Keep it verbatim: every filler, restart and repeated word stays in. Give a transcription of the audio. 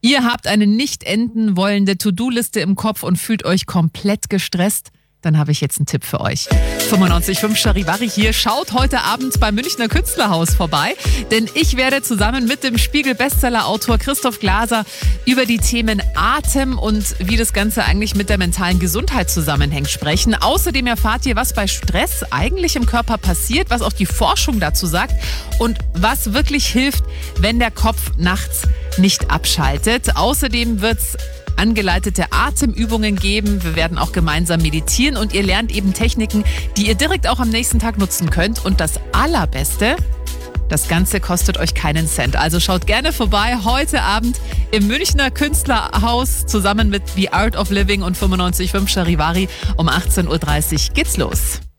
Ihr habt eine nicht enden wollende To-Do-Liste im Kopf und fühlt euch komplett gestresst? Dann habe ich jetzt einen Tipp für euch. fünfundneunzig Komma fünf Charivari hier. Schaut heute Abend beim Münchner Künstlerhaus vorbei, denn ich werde zusammen mit dem Spiegel-Bestseller-Autor Christoph Glaser über die Themen Atem und wie das Ganze eigentlich mit der mentalen Gesundheit zusammenhängt sprechen. Außerdem erfahrt ihr, was bei Stress eigentlich im Körper passiert, was auch die Forschung dazu sagt und was wirklich hilft, wenn der Kopf nachts nicht abschaltet. Außerdem wird's angeleitete Atemübungen geben. Wir werden auch gemeinsam meditieren und ihr lernt eben Techniken, die ihr direkt auch am nächsten Tag nutzen könnt. Und das Allerbeste, das Ganze kostet euch keinen Cent. Also schaut gerne vorbei heute Abend im Münchner Künstlerhaus zusammen mit The Art of Living und fünfundneunzig Komma fünf Charivari. Um achtzehn Uhr dreißig geht's los.